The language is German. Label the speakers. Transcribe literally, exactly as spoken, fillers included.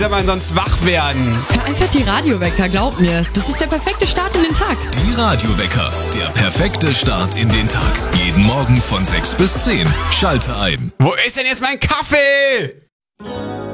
Speaker 1: man sonst wach werden.
Speaker 2: Hör einfach die Radiowecker, glaub mir. Das ist der perfekte Start in den Tag.
Speaker 3: Die Radiowecker, der perfekte Start in den Tag. Jeden Morgen von sechs bis zehn. Schalte ein.
Speaker 1: Wo ist denn jetzt mein Kaffee?